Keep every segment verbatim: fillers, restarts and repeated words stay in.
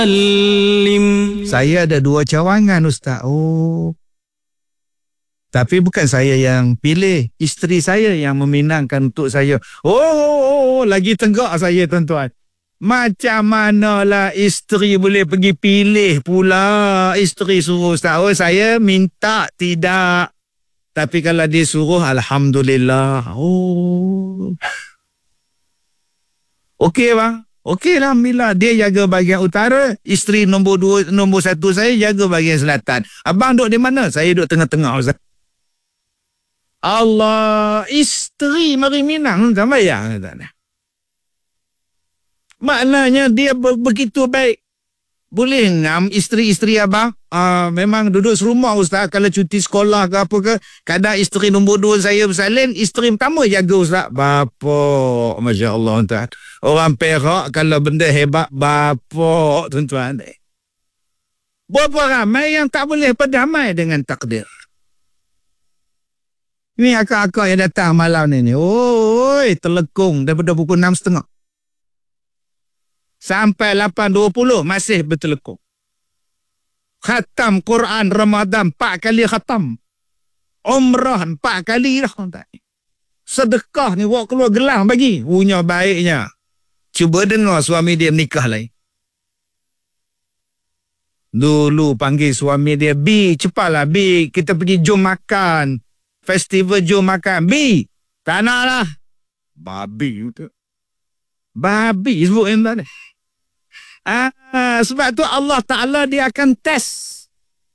Saya ada dua cawangan, Ustaz. Oh. Tapi bukan saya yang pilih. Isteri saya yang meminangkan untuk saya. Oh, oh, oh, oh. Lagi tenggak saya, tuan-tuan. Macam manalah isteri boleh pergi pilih pula. Isteri suruh, Ustaz. Oh, saya minta tidak. Tapi kalau dia suruh, Alhamdulillah. Oh. Okey, bang. Okey lah, Alhamdulillah. Dia jaga bahagian utara. Isteri nombor dua, nombor satu saya jaga bahagian selatan. Abang duduk di mana? Saya duduk tengah-tengah, Ustaz. Allah, isteri mari minang. Tak bayang. Maknanya dia begitu baik. Boleh ngam isteri-isteri abang? Uh, memang duduk serumah, Ustaz. Kalau cuti sekolah ke apa ke. Kadang isteri nombor dua saya bersalin. Isteri pertama jaga, Ustaz. Bapak. Masya Allah, tuan. Orang Perak kalau benda hebat. Bapak, tuan-tuan. Berapa ramai yang tak boleh berdamai dengan takdir. Ini akak-akak yang datang malam ni. Oi, terlekung daripada pukul enam tiga puluh. Sampai lapan dua puluh masih bertelekung. Khatam Quran Ramadan empat kali khatam. Umrah empat kali dah. Sedekah ni buat keluar gelang bagi. Punya baiknya. Cuba dengar suami dia menikah lain. Dulu panggil suami dia, B, cepatlah B, kita pergi jom makan. Festival jom makan. B, tak nak lah. Babi tu. Babi sebut yang tadi. Ah, sebab tu Allah Ta'ala dia akan test.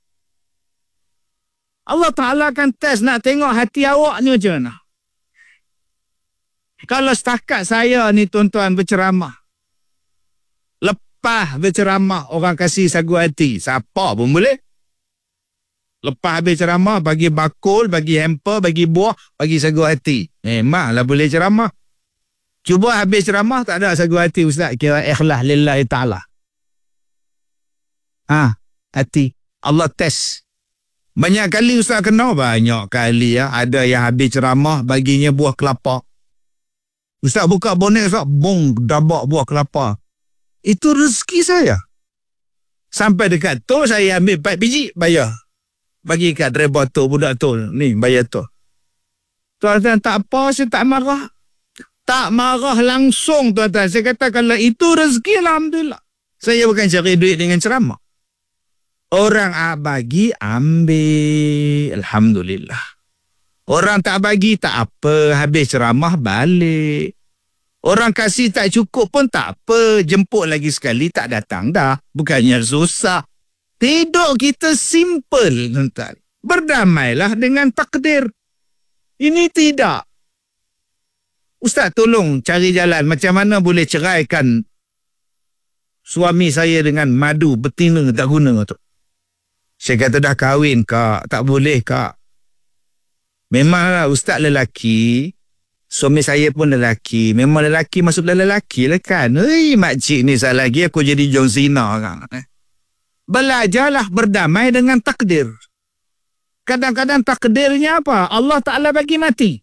Allah Ta'ala akan test nak tengok hati awak ni macam mana. Kalau setakat saya ni tuan-tuan berceramah. Lepas berceramah orang kasih sagu hati. Siapa pun boleh. Lepas habis ceramah bagi bakul, bagi hamper, bagi buah, bagi sagu hati. Memanglah boleh ceramah. Cuba habis ceramah tak ada sagu hati, Ustaz. Kira ikhlas lillahi ta'ala. Ah, hati. Allah test. Banyak kali Ustaz kena. Banyak kali ya. Ada yang habis ceramah baginya buah kelapa. Ustaz buka bonek, Ustaz. Bong, dabak buah kelapa. Itu rezeki saya. Sampai dekat tu saya ambil empat biji, bayar. Bagi kat driver tu, budak tu. Ni, bayar tu. Tuan-tuan, tak apa, saya tak marah. Tak marah langsung, tuan-tuan. Saya kata kalau itu rezeki, Alhamdulillah. Saya bukan cari duit dengan ceramah. Orang bagi, ambil. Alhamdulillah. Orang tak bagi, tak apa. Habis ceramah, balik. Orang kasih tak cukup pun tak apa. Jemput lagi sekali, tak datang dah. Bukannya susah. Hidup kita simple, tuan-tuan. Berdamailah dengan takdir. Ini tidak. Ustaz tolong cari jalan macam mana boleh ceraikan suami saya dengan madu betina tak guna tu. Saya kata dah kahwin, Kak. Tak boleh, Kak. Memanglah Ustaz lelaki, suami saya pun lelaki. Memang lelaki masuk dalam lelaki lah kan. Hei, makcik ni salah lagi aku jadi John Cena kan. Belajarlah berdamai dengan takdir. Kadang-kadang takdirnya apa? Allah Ta'ala bagi mati.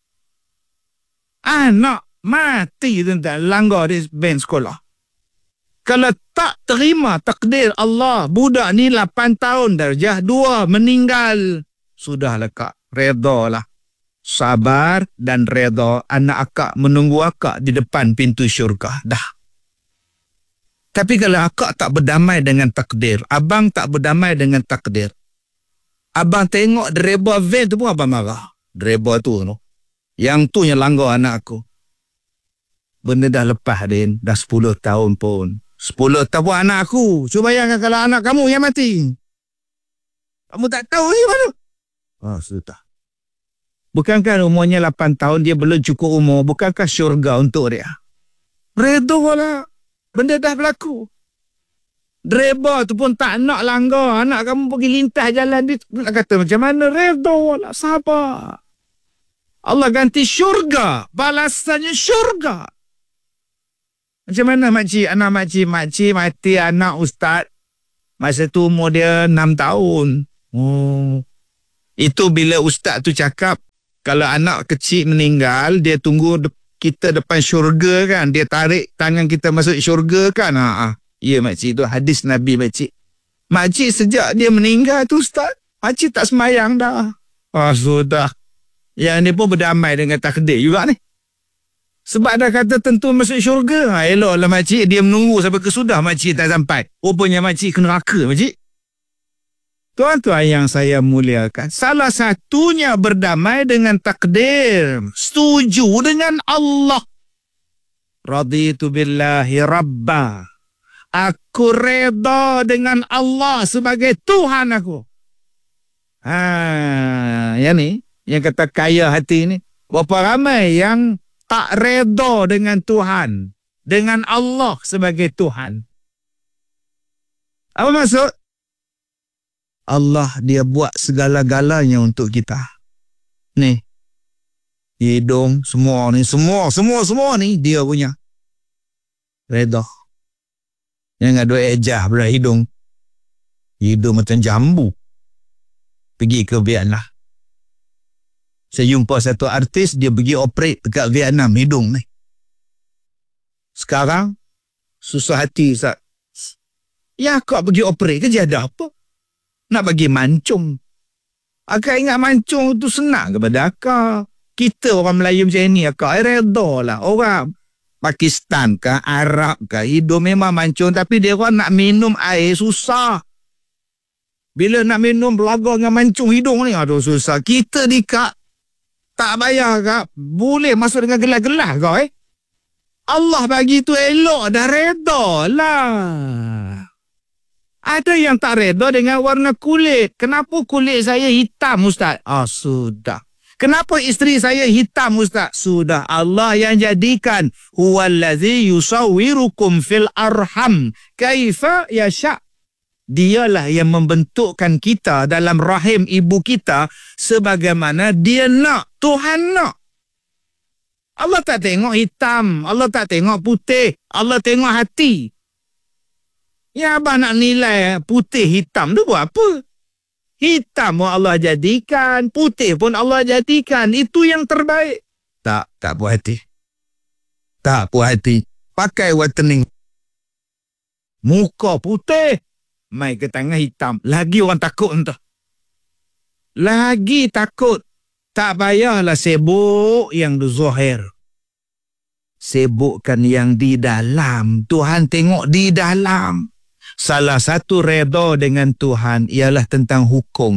Anak mati tentang langgar di ben sekolah. Kalau tak terima takdir Allah, budak ni lapan tahun darjah dua meninggal. Sudahlah, Kak. Reda lah. Sabar dan reda. Anak akak menunggu akak di depan pintu syurga. Dah. Tapi kalau akak tak berdamai dengan takdir, abang tak berdamai dengan takdir, abang tengok driver van tu pun abang marah. Driver tu, no? Yang tu yang langgar anak aku. Benda dah lepas, Din. Dah sepuluh tahun pun. sepuluh tahun anak aku. Cuba bayangkan kalau anak kamu yang mati. Kamu tak tahu ni mana? Ah, sudah. Bukankah umurnya lapan tahun, dia belum cukup umur. Bukankah syurga untuk dia? Redo lah. Benda dah berlaku. Driver tu pun tak nak langgar. Anak kamu pergi lintas jalan dia. Nak kata macam mana? Redo lah. Sabar. Allah ganti syurga. Balasannya syurga. Macam mana makcik? Anak makcik. Makcik mati anak ustaz. Masa tu umur dia enam tahun. Oh. Itu bila ustaz tu cakap, kalau anak kecil meninggal, dia tunggu de- kita depan syurga kan. Dia tarik tangan kita masuk syurga kan. Ha, ha. Ya makcik, tu hadis Nabi makcik. Makcik sejak dia meninggal tu Ustaz, makcik tak semayang dah. Ah, sudah. Yang ni pun berdamai dengan takdir juga ni. Sebab dah kata tentu masuk syurga. Ha, eloklah makcik dia menunggu sampai kesudah makcik tak sampai. Rupanya makcik ke neraka makcik. Tuan-tuan yang saya muliakan, salah satunya berdamai dengan takdir. Setuju dengan Allah. Raditu billahi rabba. Aku reda dengan Allah sebagai Tuhan aku. Ha, yang ni, yang kata kaya hati ni. Berapa ramai yang tak reda dengan Tuhan, dengan Allah sebagai Tuhan. Apa maksud? Allah dia buat segala-galanya untuk kita. Ni, hidung, semua ni, semua, semua, semua ni dia punya. Reda. Yang ada ejah pula hidung. Hidung macam jambu. Pergi ke Vietnam. Saya jumpa satu artis, dia pergi operate dekat Vietnam, hidung ni. Sekarang, susah hati Ustaz. Ya, kau pergi operate, kerja ada apa? Nak bagi mancung. Akak ingat mancung tu senang kepada akak. Kita orang Melayu macam ni, akak reda lah. Orang Pakistan ke, Arab ke, hidung memang mancung, tapi dia orang nak minum air susah. Bila nak minum belaga dengan mancung hidung ni, aduh susah. Kita di kak, tak bayar kak, boleh masuk dengan gelas-gelas kau eh. Allah bagi tu elok, dah reda lah. Ada yang tak reda dengan warna kulit. Kenapa kulit saya hitam Ustaz? Ah, sudah. Kenapa isteri saya hitam Ustaz? Sudah. Allah yang jadikan. Huwallazi yusawwirukum fil arham kaifa yasha'. Dialah yang membentukkan kita dalam rahim ibu kita sebagaimana dia nak. Tuhan nak. Allah tak tengok hitam. Allah tak tengok putih. Allah tengok hati. Ya abang nak nilai putih hitam tu buat apa? Hitam pun Allah jadikan. Putih pun Allah jadikan. Itu yang terbaik. Tak, tak puas hati. Tak puas hati. Pakai whitening. Muka putih. Mai ke tangan hitam. Lagi orang takut entah. Lagi takut. Tak payahlah sibuk yang di zahir. Sibukkan yang di dalam. Tuhan tengok di dalam. Salah satu reda dengan Tuhan ialah tentang hukum.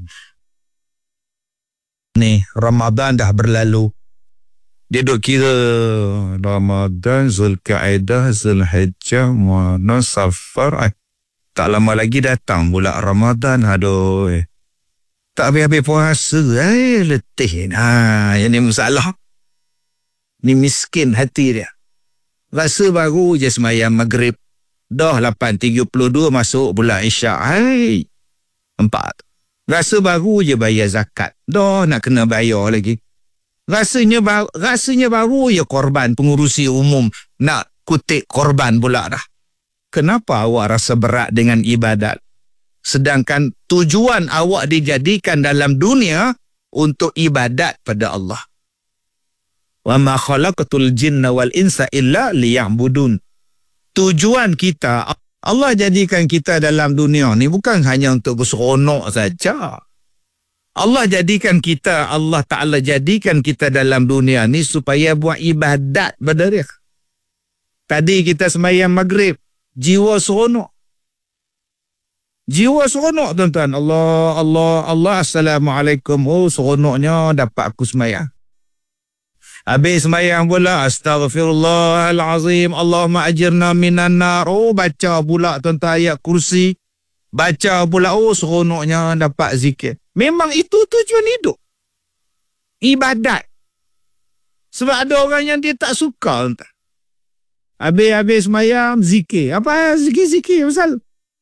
Ni, Ramadan dah berlalu. Dia duk kira Ramadan, Zulkaidah, Zulhijjah, Muharram, Safar. Eh, tak lama lagi datang pula Ramadan. Aduh. Eh. Tak habis-habis puasa. Eh, letih. Ha, yang ni masalah. Ni miskin hati dia. Rasa baru je semayang maghrib. Dah lapan tiga puluh dua masuk pula Isyak. Hai. Empat. Rasa baru je bayar zakat. Dah nak kena bayar lagi. Rasanya baru, rasanya baru je korban pengurusi umum. Nak kutip korban pula dah. Kenapa awak rasa berat dengan ibadat? Sedangkan tujuan awak dijadikan dalam dunia untuk ibadat pada Allah. Wa ma khalaqatul jinna wal insa illa liya'budun. Tujuan kita, Allah jadikan kita dalam dunia ni bukan hanya untuk berseronok saja. Allah jadikan kita, Allah Ta'ala jadikan kita dalam dunia ni supaya buat ibadat pada dia. Tadi kita sembahyang maghrib, jiwa seronok. Jiwa seronok tuan-tuan. Allah, Allah, Allah, Assalamualaikum. Oh, seronoknya dapat aku sembahyang. Habis sembahyang pula, Astaghfirullahalazim, Allahumma ajirna minan nar. Oh, baca pula tuan-tuan ayat kursi. Baca pula, oh, seronoknya dapat zikir. Memang itu tujuan hidup. Ibadat. Sebab ada orang yang dia tak suka. Habis-habis sembahyang, zikir. Apa zikir-zikir? Pasal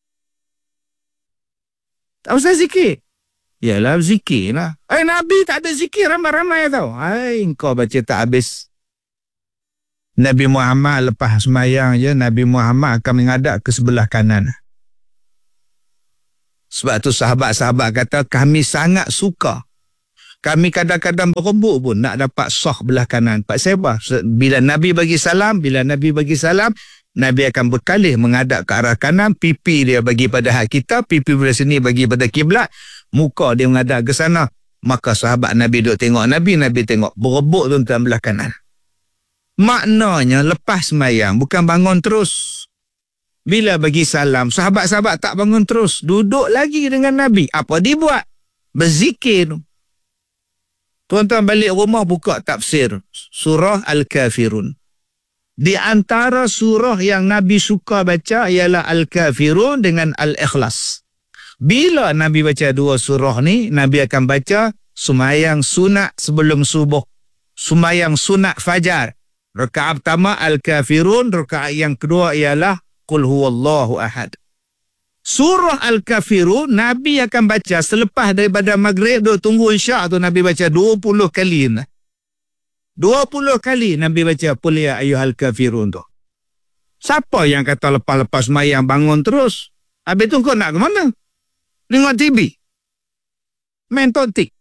tak usah zikir. Yalah zikir lah. Eh, Nabi tak ada zikir ramai-ramai tau. Hai, kau baca tak habis. Nabi Muhammad lepas sembahyang je, Nabi Muhammad akan menghadap ke sebelah kanan. Sebab tu sahabat-sahabat kata, kami sangat suka. Kami kadang-kadang berebut pun nak dapat sah belah kanan. Pak Sebah, bila Nabi bagi salam, bila Nabi bagi salam, Nabi akan berkalih menghadap ke arah kanan, pipi dia bagi pada hak kita, pipi belah sini bagi pada kiblat, muka dia menghadap ke sana. Maka sahabat Nabi duk tengok Nabi, Nabi tengok berebut tuan-tuan belah kanan. Maknanya lepas semayang bukan bangun terus. Bila bagi salam, sahabat-sahabat tak bangun terus, duduk lagi dengan Nabi. Apa dia buat? Berzikir. Tuan-tuan balik rumah buka tafsir surah Al-Kafirun. Di antara surah yang Nabi suka baca ialah Al-Kafirun dengan Al-Ikhlas. Bila Nabi baca dua surah ni, Nabi akan baca sumayang sunat sebelum subuh, sumayang sunat fajar. Rakaat pertama Al-Kafirun, rakaat yang kedua ialah Qul huwallahu ahad. Surah Al-Kafirun Nabi akan baca selepas daripada maghrib, duk tunggu isyak tu Nabi baca dua puluh kali. dua puluh kali Nabi baca Qul ya ayyuhal kafirun tu. Siapa yang kata lepas-lepas semayang bangun terus? Habis tu kau nak ke mana? Tengok T V? Main tontik?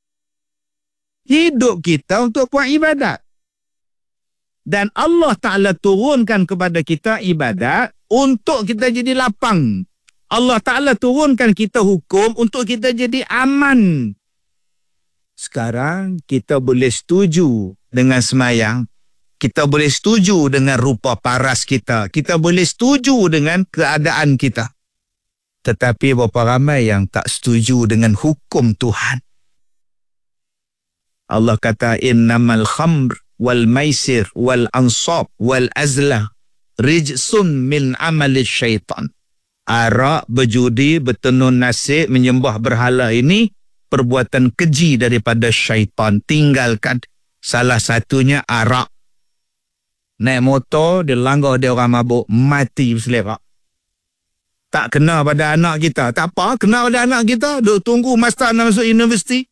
Hidup kita untuk buat ibadat. Dan Allah Ta'ala turunkan kepada kita ibadat untuk kita jadi lapang. Allah Ta'ala turunkan kita hukum untuk kita jadi aman. Sekarang kita boleh setuju dengan semayang. Kita boleh setuju dengan rupa paras kita. Kita boleh setuju dengan keadaan kita. Tetapi berapa ramai yang tak setuju dengan hukum Tuhan. Allah kata, innamal khamr wal maisir wal ansab wal azlah rijsun min amali syaitan. Arak, berjudi, bertenun nasib, menyembah berhala ini perbuatan keji daripada syaitan. Tinggalkan. Salah satunya arak. Naik motor, dia langgar dia orang mabuk, mati berselerak. Tak kena pada anak kita. Tak apa, kena pada anak kita. Duk tunggu master nak masuk universiti.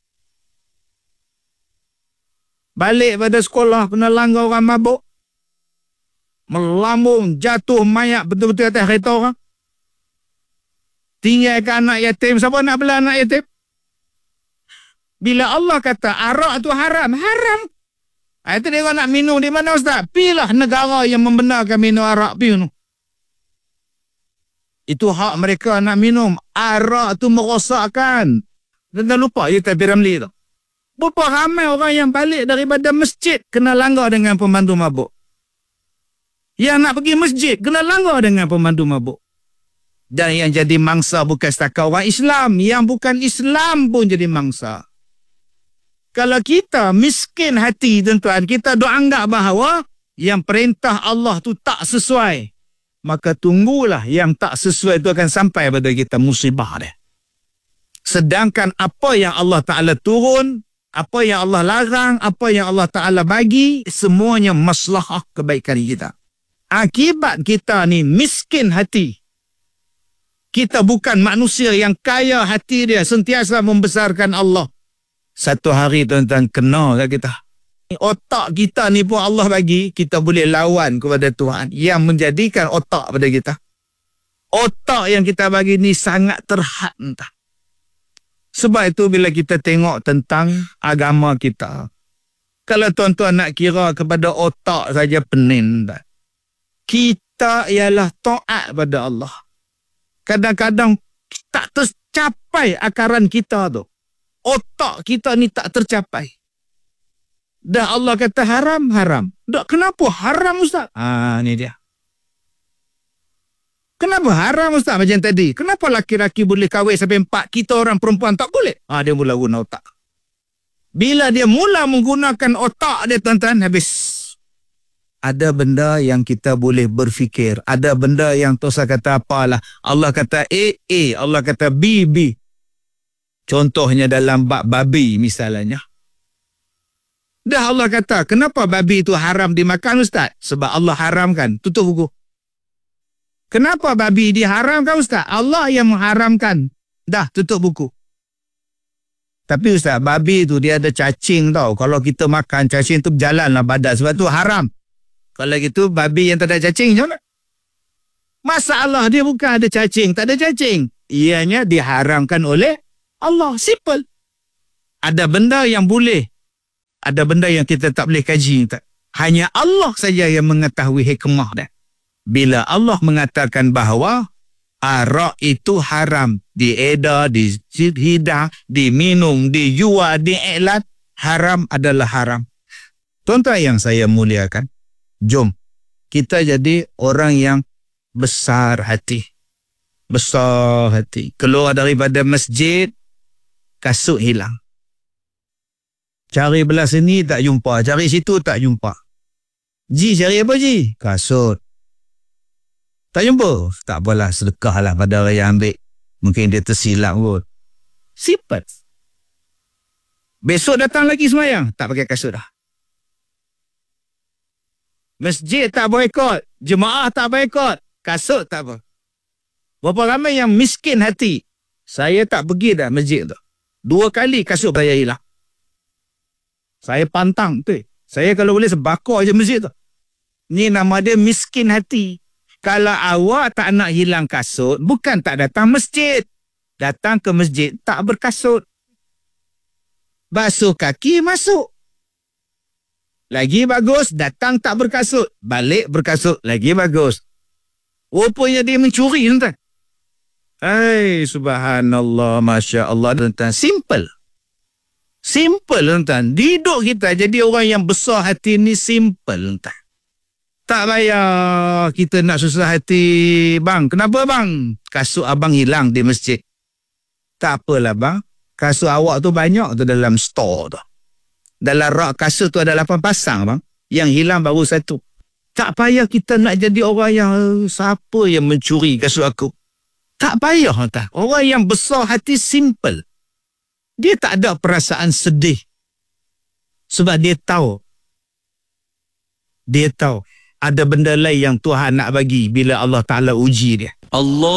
Balik pada sekolah, kena langgar orang mabuk. Melambung, jatuh mayat betul-betul atas kereta orang. Tinggalkan anak yatim. Siapa nak bela anak yatim? Bila Allah kata arak tu haram, haram. Itu dia orang nak minum di mana Ustaz? Pilah negara yang membenarkan minum arak pi tu. Itu hak mereka nak minum. Arak tu merosakkan. Dan tak lupa ya Tapi Ramli tu. Berapa ramai orang yang balik daripada masjid kena langgar dengan pemandu mabuk. Yang nak pergi masjid kena langgar dengan pemandu mabuk. Dan yang jadi mangsa bukan setakat orang Islam. Yang bukan Islam pun jadi mangsa. Kalau kita miskin hati tuan-tuan, kita dok anggap bahawa yang perintah Allah tu tak sesuai, maka tunggulah yang tak sesuai itu akan sampai pada kita musibah dia. Sedangkan apa yang Allah Ta'ala turun, apa yang Allah larang, apa yang Allah Ta'ala bagi, semuanya maslahah kebaikan kita. Akibat kita ni miskin hati. Kita bukan manusia yang kaya hati dia, sentiasa membesarkan Allah. Satu hari tuan-tuan kena kat kita. Otak kita ni pun Allah bagi, kita boleh lawan kepada Tuhan yang menjadikan otak pada kita. Otak yang kita bagi ni sangat terhad entah. Sebab itu bila kita tengok tentang agama kita, kalau tuan-tuan nak kira kepada otak saja pening tak? Kita ialah taat pada Allah. Kadang-kadang tak tercapai akaran kita tu. Otak kita ni tak tercapai. Dah Allah kata haram, haram. Dah kenapa haram Ustaz? Ah, ni dia. Kenapa haram Ustaz macam tadi? Kenapa laki-laki boleh kahwin sampai empat, kita orang perempuan tak boleh? Ah, dia mula guna otak. Bila dia mula menggunakan otak dia tuan-tuan, habis. Ada benda yang kita boleh berfikir. Ada benda yang Tuhan kata apalah. Allah kata A, A. Allah kata B, B. Contohnya dalam bab babi misalnya. Dah Allah kata, kenapa babi itu haram dimakan Ustaz? Sebab Allah haramkan. Tutup buku. Kenapa babi diharamkan Ustaz? Allah yang mengharamkan. Dah, tutup buku. Tapi Ustaz, babi itu dia ada cacing tau. Kalau kita makan, cacing itu berjalanlah badan. Sebab tu haram. Kalau gitu, babi yang tak ada cacing macam mana? Masalah dia bukan ada cacing, tak ada cacing. Ianya diharamkan oleh Allah. Simple. Ada benda yang boleh. Ada benda yang kita tak boleh kaji. Hanya Allah saja yang mengetahui hikmah dia. Bila Allah mengatakan bahawa arak itu haram, diedar, dihidang, diminum, dijual, diiklan, haram adalah haram. Tuan-tuan yang saya muliakan, jom kita jadi orang yang besar hati. Besar hati. Keluar daripada masjid, kasut hilang. Cari belah sini tak jumpa, cari situ tak jumpa. Ji, cari apa Ji? Kasut. Tak jumpa? Tak apalah, sedekah lah pada orang yang ambil. Mungkin dia tersilap kot. Simple. Besok datang lagi semayang, tak pakai kasut dah. Masjid tak boykot, jemaah tak boykot, kasut tak apa. Berapa ramai yang miskin hati. Saya tak pergi dah masjid tu. Dua kali kasut saya hilang. Saya pantang tu. Saya kalau boleh sebakar je masjid tu. Ni nama dia miskin hati. Kalau awak tak nak hilang kasut, bukan tak datang masjid. Datang ke masjid tak berkasut. Basuh kaki masuk. Lagi bagus, datang tak berkasut. Balik berkasut, lagi bagus. Rupanya dia mencuri, tuan-tuan. Hai, subhanallah, masya Allah, tuan-tuan. Simple. Simple, tuan-tuan. Hidup kita jadi orang yang besar hati ni simple, tuan-tuan. Tak payah kita nak susah hati. Bang, kenapa bang? Kasut abang hilang di masjid. Tak apalah bang. Kasut awak tu banyak tu dalam store tu. Dalam rak kasut tu ada lapan pasang bang. Yang hilang baru satu. Tak payah kita nak jadi orang yang siapa yang mencuri kasut aku. Tak payah, tuan. Orang yang besar hati simple. Dia tak ada perasaan sedih. Sebab dia tahu. Dia tahu ada benda lain yang Tuhan nak bagi bila Allah Ta'ala uji dia. Allah